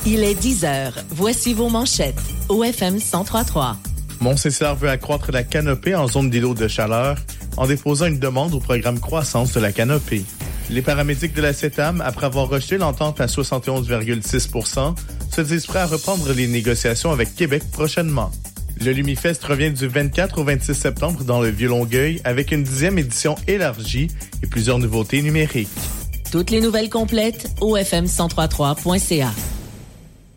Il est 10 heures. Voici vos manchettes. OFM 103.3. Mont-Saint-Hilaire veut accroître la canopée en zone d'îlot de chaleur en déposant une demande au programme Croissance de la canopée. Les paramédics de la CETAM, après avoir rejeté l'entente à 71,6 %, se disent prêts à reprendre les négociations avec Québec prochainement. Le Lumifest revient du 24 au 26 septembre dans le Vieux-Longueuil avec une 10e édition élargie et plusieurs nouveautés numériques. Toutes les nouvelles complètes, ofm1033.ca.